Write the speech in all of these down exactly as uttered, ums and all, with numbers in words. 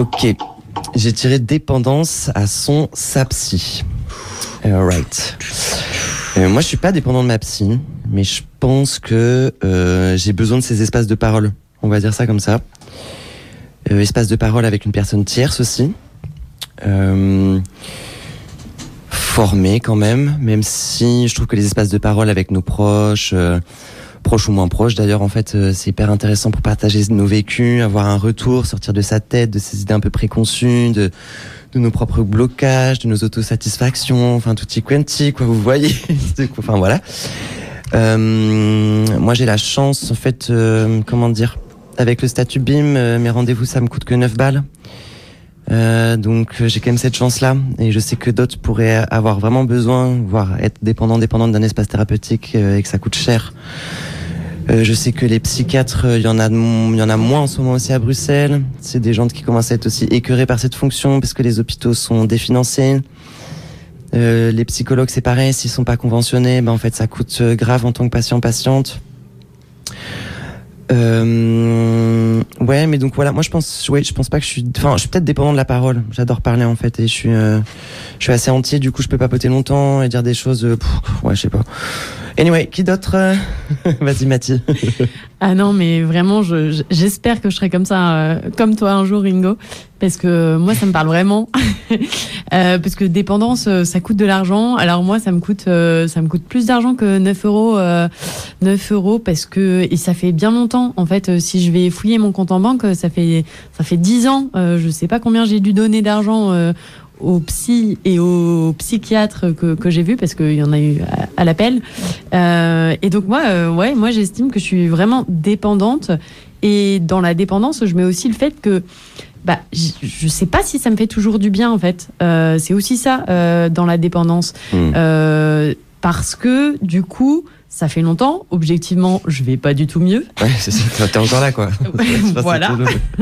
Ok, j'ai tiré dépendance à son sa psy. Alright. Euh, moi, je suis pas dépendant de ma psy, mais je pense que euh, j'ai besoin de ces espaces de parole. On va dire ça comme ça. Euh, espace de parole avec une personne tierce aussi. Euh, formé quand même, même si je trouve que les espaces de parole avec nos proches, euh, proches ou moins proches d'ailleurs, en fait, euh, c'est hyper intéressant pour partager nos vécus, avoir un retour, sortir de sa tête, de ses idées un peu préconçues, de, de nos propres blocages, de nos autosatisfactions, enfin tutti quanti, quoi, vous voyez. Enfin voilà. Euh, moi j'ai la chance, en fait, euh, comment dire, avec le statut B I M, euh, mes rendez-vous ça me coûte que neuf balles. Euh, donc j'ai quand même cette chance-là, et je sais que d'autres pourraient avoir vraiment besoin, voire être dépendants, dépendantes d'un espace thérapeutique euh, et que ça coûte cher. Euh, je sais que les psychiatres, il y en a, il y en a moins en ce moment aussi à Bruxelles. C'est des gens qui commencent à être aussi écœurés par cette fonction parce que les hôpitaux sont définancés. Euh, les psychologues, c'est pareil, s'ils sont pas conventionnés, ben en fait ça coûte grave en tant que patient-patiente. Euh, ouais, mais donc voilà, moi je pense, ouais, je pense pas que je suis, enfin, je suis peut-être dépendant de la parole. J'adore parler en fait, et je suis, euh, je suis assez entier. Du coup, je peux papoter longtemps et dire des choses. Euh, pff, ouais, je sais pas. Anyway, qui d'autre? Vas-y, Mathie. Ah non, mais vraiment, je, je, j'espère que je serai comme ça, euh, comme toi un jour, Ringo, parce que moi, ça me parle vraiment. euh, parce que dépendance, ça coûte de l'argent. Alors moi, ça me coûte, euh, ça me coûte plus d'argent que neuf euros, euh, neuf euros, parce que et ça fait bien longtemps. En fait, si je vais fouiller mon compte en banque, ça fait, ça fait dix ans. Euh, je sais pas combien j'ai dû donner d'argent. Euh, aux psy et aux psychiatres que, que j'ai vus, parce qu'il y en a eu à, à l'appel. Euh, et donc moi, euh, ouais, moi j'estime que je suis vraiment dépendante. Et dans la dépendance, je mets aussi le fait que bah, je sais pas si ça me fait toujours du bien, en fait. Euh, c'est aussi ça, euh, dans la dépendance. Mmh. Euh, parce que, du coup, ça fait longtemps. Objectivement, je vais pas du tout mieux. Ouais, c'est ça. T'es encore là, quoi. Voilà.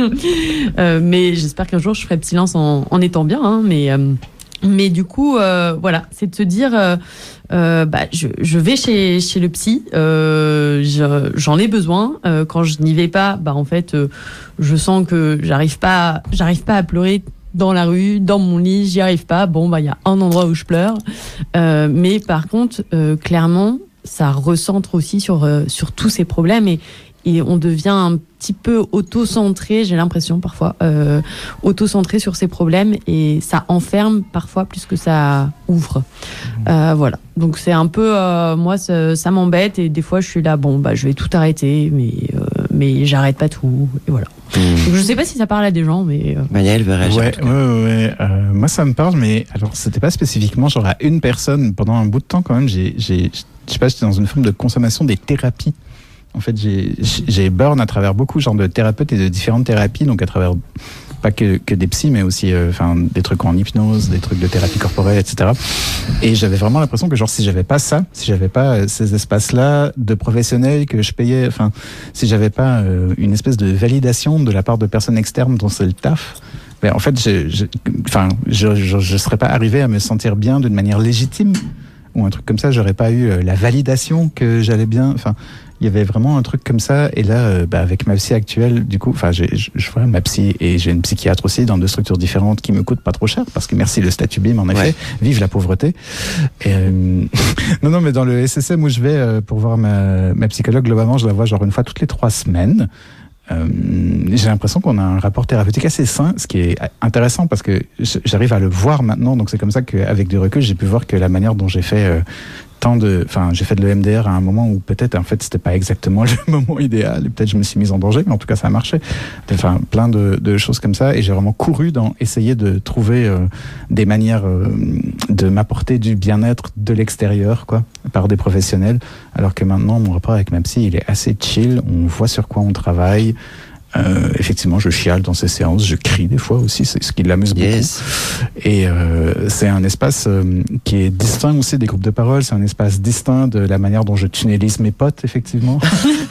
euh, mais j'espère qu'un jour, je ferai silence en, en étant bien. Hein, mais, euh, mais du coup, euh, voilà, c'est de se dire, euh, euh, bah, je, je vais chez, chez le psy. Euh, je, j'en ai besoin. Euh, quand je n'y vais pas, bah, en fait, euh, je sens que j'arrive pas, j'arrive pas à pleurer dans la rue, dans mon lit, j'y arrive pas. Bon, bah, il y a un endroit où je pleure. Euh, mais par contre, euh, clairement, ça recentre aussi sur, euh, sur tous ces problèmes, et, et on devient un petit peu auto-centré, j'ai l'impression parfois, euh, auto-centré sur ces problèmes, et ça enferme parfois plus que ça ouvre. Euh, voilà. Donc c'est un peu, euh, moi, ça, ça m'embête, et des fois je suis là, bon, bah je vais tout arrêter, mais, euh, mais j'arrête pas tout, et voilà. Mmh. Donc je sais pas si ça parle à des gens, mais... Euh... Maëlle veut réagir. Ouais, ouais, ouais. Euh, moi ça me parle, mais alors c'était pas spécifiquement genre à une personne. Pendant un bout de temps quand même, j'ai, j'ai, je sais pas, j'étais dans une forme de consommation des thérapies. En fait, j'ai, j'ai burn à travers beaucoup genre de thérapeutes et de différentes thérapies, donc à travers pas que, que des psys, mais aussi enfin euh, des trucs en hypnose, des trucs de thérapie corporelle, et cetera. Et j'avais vraiment l'impression que genre si j'avais pas ça, si j'avais pas ces espaces-là de professionnels que je payais, enfin si j'avais pas euh, une espèce de validation de la part de personnes externes dont c'est le taf, ben en fait, je, je, enfin, je, je, je serais pas arrivé à me sentir bien d'une manière légitime ou un truc comme ça. J'aurais pas eu la validation que j'allais bien, enfin. Il y avait vraiment un truc comme ça, et là, euh, bah, avec ma psy actuelle, du coup, enfin, j'ai, je, je vois ma psy et j'ai une psychiatre aussi dans deux structures différentes qui me coûtent pas trop cher, parce que merci le statut B I M, en effet, ouais. Vive la pauvreté. Et, euh, non, non, mais dans le S S M où je vais euh, pour voir ma, ma psychologue, globalement, je la vois genre une fois toutes les trois semaines. Euh, j'ai l'impression qu'on a un rapport thérapeutique assez sain, ce qui est intéressant parce que j'arrive à le voir maintenant, donc c'est comme ça qu'avec du recul, j'ai pu voir que la manière dont j'ai fait euh, tant de, enfin, j'ai fait de l'E M D R à un moment où peut-être, en fait, c'était pas exactement le moment idéal, et peut-être je me suis mise en danger, mais en tout cas, ça a marché. Enfin, plein de, de choses comme ça, et j'ai vraiment couru dans essayer de trouver euh, des manières euh, de m'apporter du bien-être de l'extérieur, quoi, par des professionnels, alors que maintenant, mon rapport avec ma psy, il est assez chill, on voit sur quoi on travaille. Euh, effectivement, je chiale dans ces séances, je crie des fois aussi, c'est ce qui l'amuse yes. beaucoup. Et euh, c'est un espace euh, qui est distinct aussi des groupes de parole, c'est un espace distinct de la manière dont je tunnelise mes potes, effectivement.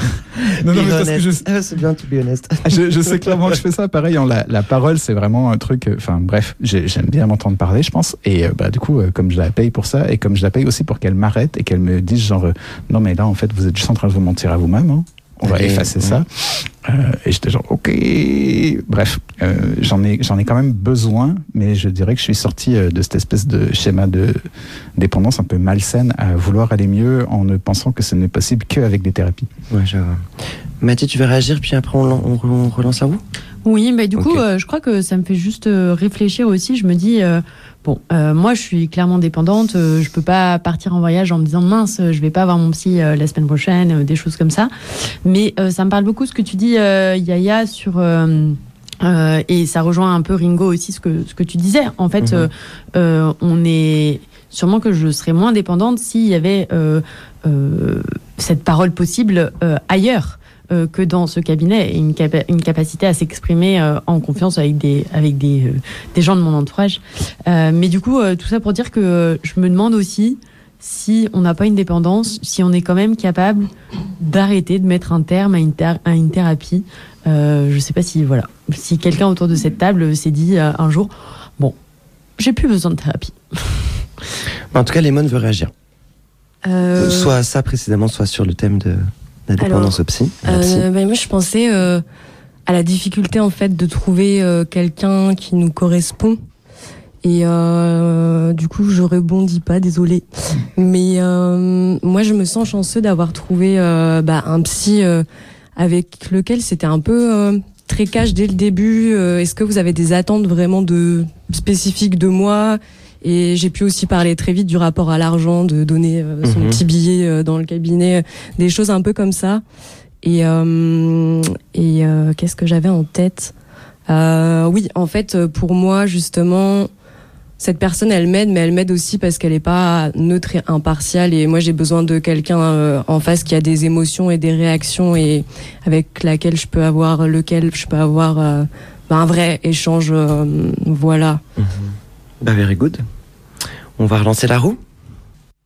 non, non, mais parce que je... ah, c'est bien, to be honest. je, je sais clairement que je fais ça. Pareil, hein, la, la parole, c'est vraiment un truc. Enfin, bref, j'aime bien m'entendre parler, je pense. Et euh, bah, du coup, euh, comme je la paye pour ça, et comme je la paye aussi pour qu'elle m'arrête et qu'elle me dise genre, euh, non, mais là, en fait, vous êtes juste en train de vous mentir à vous-même. Hein. on va Allez, effacer ouais. ça. Euh, et j'étais genre, ok, bref, euh, j'en ai, j'en ai quand même besoin, mais je dirais que je suis sorti de cette espèce de schéma de dépendance un peu malsaine à vouloir aller mieux en ne pensant que ce n'est possible qu'avec des thérapies. Ouais, je vois. Mathilde, tu veux réagir, puis après on, on, on relance la roue? Oui, bah, du coup, Ok. euh, je crois que ça me fait juste euh, réfléchir aussi. Je me dis, euh, bon, euh, moi, je suis clairement dépendante. Euh, je peux pas partir en voyage en me disant, mince, je vais pas voir mon psy euh, la semaine prochaine, euh, des choses comme ça. Mais euh, ça me parle beaucoup ce que tu dis, euh, Yaya, sur... Euh, euh, et ça rejoint un peu Ringo aussi, ce que, ce que tu disais. En fait, Mhm. euh, euh, on est... Sûrement que je serais moins dépendante s'il y avait euh, euh, cette parole possible euh, ailleurs. Euh, que dans ce cabinet, et une, capa- une capacité à s'exprimer euh, en confiance avec des, avec des, euh, des gens de mon entourage. Euh, mais du coup, euh, tout ça pour dire que euh, je me demande aussi si on n'a pas une dépendance, si on est quand même capable d'arrêter, de mettre un terme à une, thé- à une thérapie. Euh, je sais pas si, voilà, si quelqu'un autour de cette table s'est dit euh, un jour, bon, j'ai plus besoin de thérapie. En tout cas, Lemon veut réagir. Euh, Soit à ça précisément, soit sur le thème de la dépendance Alors, au psy. à la psy. euh, ben, moi, je pensais euh, à la difficulté en fait de trouver euh, quelqu'un qui nous correspond. Et euh, du coup, je rebondis pas, désolée. Mais euh, moi, je me sens chanceux d'avoir trouvé euh, bah, un psy euh, avec lequel c'était un peu euh, très cash dès le début. Euh, est-ce que vous avez des attentes vraiment de spécifiques de moi? Et j'ai pu aussi parler très vite du rapport à l'argent, de donner euh, son Mhm. petit billet euh, dans le cabinet, des choses un peu comme ça. Et, euh, et euh, qu'est-ce que j'avais en tête? euh, Oui, en fait, pour moi, justement, cette personne, elle m'aide, mais elle m'aide aussi parce qu'elle n'est pas neutre et impartiale. Et moi, j'ai besoin de quelqu'un euh, en face qui a des émotions et des réactions et avec laquelle je peux avoir, lequel je peux avoir euh, bah, un vrai échange. Euh, voilà. Mhm. Bah, very good. On va relancer la roue.